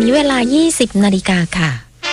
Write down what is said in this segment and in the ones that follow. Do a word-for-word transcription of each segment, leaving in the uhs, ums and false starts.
นี้เวลา ยี่สิบ นาฬิกาค่ะ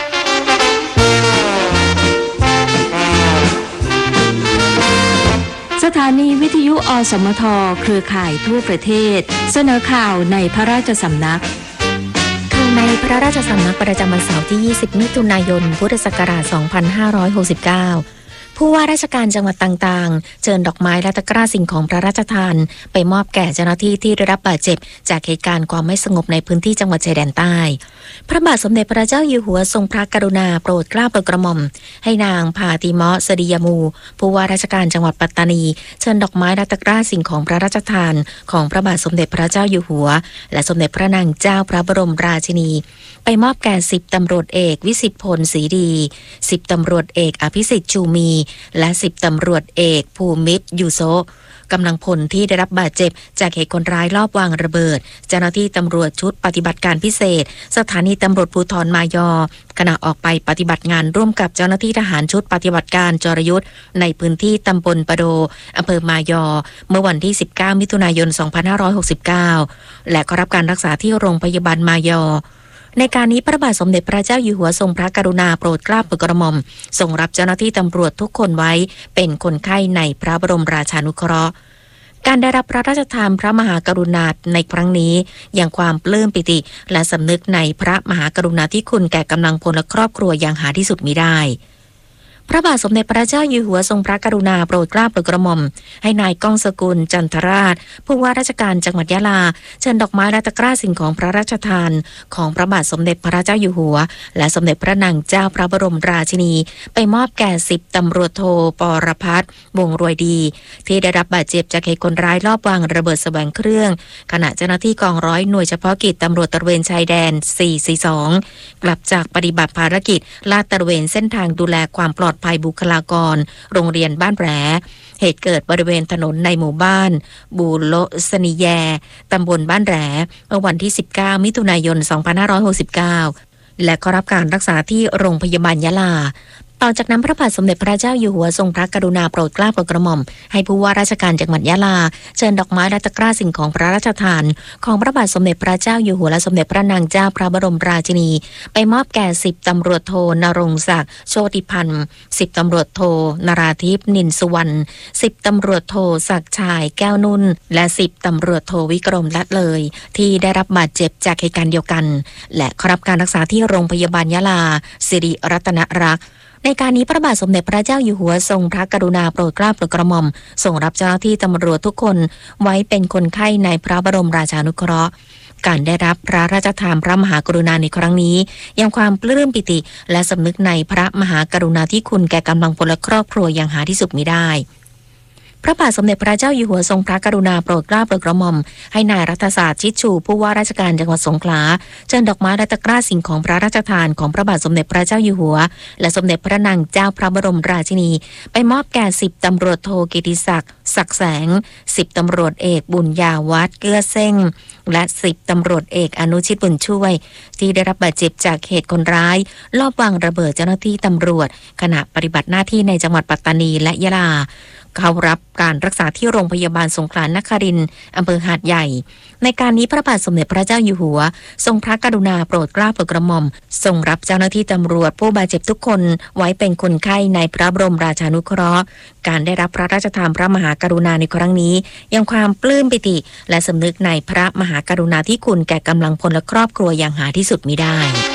สถานีวิทยุอสมทเครือข่ายทั่วประเทศเสนอข่าวในพระราชสำนักข่าวในพระราชสำนักประจำวันเสาร์ที่ ยี่สิบ มิถุนายน พุทธศักราช สองพันห้าร้อยหกสิบเก้า ผู้ว่าราชการจังหวัดต่างๆเชิญดอกไม้และตะกร้าสิ่งของพระราชทานไปมอบแก่เจ้าหน้าที่ที่ได้รับบาดเจ็บจากเหตุการณ์ความไม่สงบในพื้นที่จังหวัดชายแดนใต้พระบาทสมเด็จพระเจ้าอยู่หัวทรงพระกรุณาโปรดเกล้าโปรดกระหม่อมให้นางพาติเมาะสดิยมูผู้ว่าราชการจังหวัดปัตตานีเชิญดอกไม้และตะกร้าสิ่งของพระราชทานของพระบาทสมเด็จพระเจ้าอยู่หัวและสมเด็จพระนางเจ้าพระบรมราชินีไปมอบแก่สิบตำรวจเอกวิสิทธิพลศรีดีสิบตำรวจเอกอภิสิทธิ์ชูมีและสิบตำรวจเอกภูมิตรยูโซกำลังพลที่ได้รับบาดเจ็บจากเหตุคนร้ายลอบวางระเบิดเจ้าหน้าที่ตำรวจชุดปฏิบัติการพิเศษสถานีตำรวจภูธรมายอขณะออกไปปฏิบัติงานร่วมกับเจ้าหน้าที่ทหารชุดปฏิบัติการจรยุทธ์ในพื้นที่ตำบลปะโดอำเภอมายอเมื่อวันที่สิบเก้ามิถุนายนสองพันห้าร้อยหกสิบเก้าและก็รับการรักษาที่โรงพยาบาลมายอในการนี้พระบาทสมเด็จพระเจ้าอยู่หัวทรงพระกรุณาโปรดเกล้าโปรดกระหม่อมทรงรับเจ้าหน้าที่ตำรวจทุกคนไว้เป็นคนไข้ในพระบรมราชานุเคราะห์การได้รับพระราชทานพระมหากรุณาในครั้งนี้ยังความปลื้มปิติและสำนึกในพระมหากรุณาธิคุณแก่กำลังพลและครอบครัวอย่างหาที่สุดมิได้พระบาทสมเด็จพระเจ้าอยู่หัวทรงพระกรุณาโปรดเกล้าโปรดกระหม่อมให้นายก้องสกุลจันทราชผู้ว่าราชการจังหวัดยะลาเชิญดอกไม้และตะกร้าสิ่งของพระราชทานของพระบาทสมเด็จพระเจ้าอยู่หัวและสมเด็จพระนางเจ้าพระบรมราชินีไปมอบแก่สิบตำรวจโทปรพัฒน์วงรวยดีที่ได้รับบาดเจ็บจากเหตุคนร้ายลอบวางระเบิดแสวงเครื่องขณะเจ้าหน้าที่กองร้อยหน่วยเฉพาะกิจตำรวจตระเวนชายแดนสี่สี่สองกลับจากปฏิบัติภารกิจลาดตระเวนเส้นทางดูแลความปลอดภัยบุคลากรโรงเรียนบ้านแหลเหตุเกิดบริเวณถนนในหมู่บ้านบูโลสนิแยตำบลบ้านแหลเมื่อวันที่สิบเก้ามิถุนายนสองพันห้าร้อยหกสิบเก้าและก็รับการรักษาที่โรงพยาบาลยะลาต่อจากนั้นพระบาทสมเด็จพระเจ้าอยู่หัวทรงพระกรุณาโปรดเกล้าโปรดกระหม่อมให้ผู้ว่าราชการจังหวัดยะลาเชิญดอกไม้และตะกร้าสิ่งของพระราชทานของพระบาทสมเด็จพระเจ้าอยู่หัวและสมเด็จพระนางเจ้าพระบรมราชินีไปมอบแก่สิบตำรวจโทนรงศักดิ์โชติพันธ์สิบตำรวจโทนราธิปนินสุวรรณสิบตำรวจโทศักดิ์ชายแก้วนุ่นและสิบตำรวจโทวิกรมละเลยที่ได้รับบาดเจ็บจากเหตุการณ์เดียวกันและเข้ารับการรักษาที่โรงพยาบาลยะลาสิริรัตนรักษ์ในการนี้พระบาทสมเด็จพระเจ้าอยู่หัวทรงพระกรุณาโปรดเกล้าโปรดกระหม่อมทรงรับเจ้าหน้าที่ตำรวจทุกคนไว้เป็นคนไข้ในพระบรมราชานุเคราะห์การได้รับพระราชทานพระมหากรุณาในครั้งนี้ยังความปลื้มปิติและสำนึกในพระมหากรุณาธิคุณแก่กำลังพลและครอบครัวอย่างหาที่สุดมิได้พระบาทสมเด็จพระเจ้าอยู่หัวทรงพระกรุณาโปรดเกล้าโปรดกระหม่อมให้นายรัฐศาสตร์ชิดชูผู้ว่าราชการจังหวัดสงขลาเชิญดอกไม้และตะกร้าสิ่งของพระราชทานของพระบาทสมเด็จพระเจ้าอยู่หัวและสมเด็จพระนางเจ้าพระบรมราชินีไปมอบแก่สิบตำรวจโทกิติศักดิ์ศักดิ์แสงสิบตำรวจเอกบุญญาวัฒน์เกื้อเซ้งและสิบตำรวจเอกอนุชิตบุญช่วยที่ได้รับบาดเจ็บจากเหตุคนร้ายลอบวางระเบิดเจ้าหน้าที่ตำรวจขณะปฏิบัติหน้าที่ในจังหวัดปัตตานีและยะลาเข้ารับการรักษาที่โรงพยาบาลสงขลานครินทร์อำเภอหาดใหญ่ในการนี้พระบาทสมเด็จพระเจ้าอยู่หัวทรงพระกรุณาโปรดเกล้าโปรดกระหม่อมทรงรับเจ้าหน้าที่ตำรวจผู้บาดเจ็บทุกคนไว้เป็นคนไข้ในพระบรมราชานุเคราะห์การได้รับพระราชทานพระมหากรุณาในครั้งนี้ยังความปลื้มปิติและสำนึกในพระมหากรุณาธิคุณแก่กำลังพลและครอบครัวอย่างหาที่สุดมิได้